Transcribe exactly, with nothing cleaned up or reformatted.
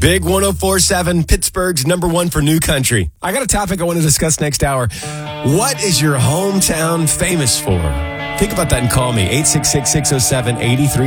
Big one oh four point seven, Pittsburgh's number one for new country. I got a topic I want to discuss next hour. What is your hometown famous for? Think about that and call me, eight six six, six oh seven, eight three